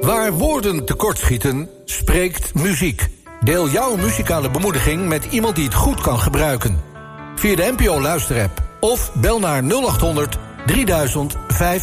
Waar woorden tekortschieten, spreekt muziek. Deel jouw muzikale bemoediging met iemand die het goed kan gebruiken. Via de NPO Luisterapp of bel naar 0800 3000 5